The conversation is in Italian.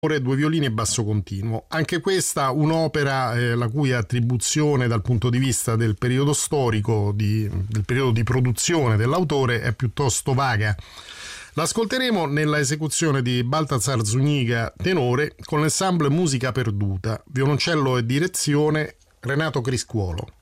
due violini e basso continuo. Anche questa un'opera la cui attribuzione dal punto di vista del periodo storico, del periodo di produzione dell'autore, è piuttosto vaga. L'ascolteremo nella esecuzione di Baltasar Zuniga tenore con l'ensemble Musica Perduta, violoncello e direzione Renato Criscuolo.